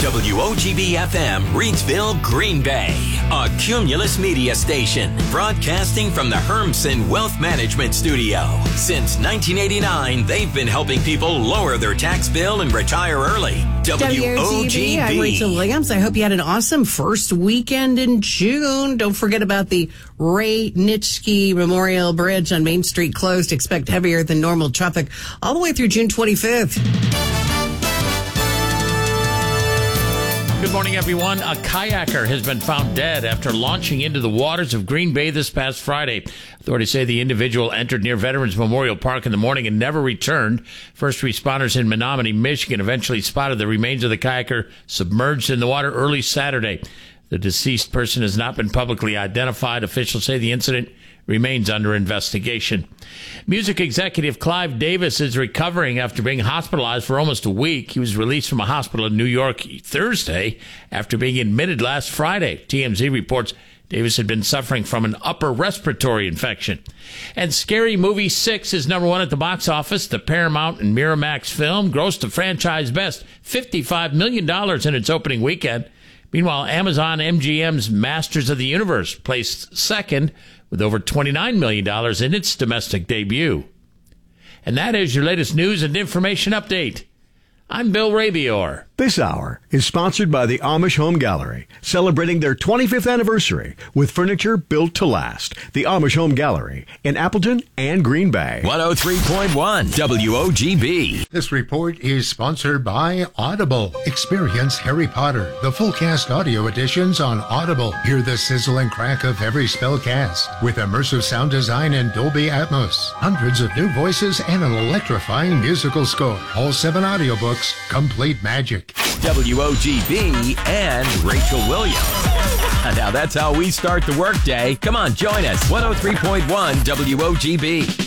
WOGB-FM, Reidsville, Green Bay. A Cumulus Media station, broadcasting from the Hermsen Wealth Management Studio. Since 1989, they've been helping people lower their tax bill and retire early. WOGB. I'm Rachel Williams. I hope you had an awesome first weekend in June. Don't forget about the Ray Nitschke Memorial Bridge on Main Street closed. Expect heavier than normal traffic all the way through June 25th. Good morning, everyone. A kayaker has been found dead after launching into the waters of Green Bay this past Friday. Authorities say the individual entered near Veterans Memorial Park in the morning and never returned. First responders in Menominee, Michigan, eventually spotted the remains of the kayaker submerged in the water early Saturday. The deceased person has not been publicly identified. Officials say the incident remains under investigation. Music executive Clive Davis is recovering after being hospitalized for almost a week. He was released from a hospital in New York Thursday after being admitted last Friday. TMZ reports Davis had been suffering from an upper respiratory infection. And Scary Movie 6 is number one at the box office. The Paramount and Miramax film grossed a franchise best $55 million in its opening weekend. Meanwhile, Amazon MGM's Masters of the Universe placed second with over $29 million in its domestic debut. And that is your latest news and information update. I'm Bill Rabior. This hour is sponsored by the Amish Home Gallery, celebrating their 25th anniversary with furniture built to last. The Amish Home Gallery in Appleton and Green Bay. 103.1 WOGB. This report is sponsored by Audible. Experience Harry Potter, the full cast audio editions on Audible. Hear the sizzle and crack of every spell cast with immersive sound design and Dolby Atmos. Hundreds of new voices and an electrifying musical score. All 7 audiobooks, complete magic. WOGB and Rachel Williams. Now that's how we start the workday. Come on, join us. 103.1 WOGB.